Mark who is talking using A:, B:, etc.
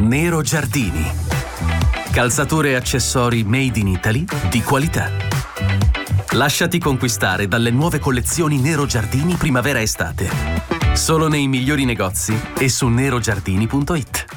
A: Nero Giardini. Calzature e accessori made in Italy di qualità. Lasciati conquistare dalle nuove collezioni Nero Giardini primavera-estate. Solo nei migliori negozi e su nerogiardini.it.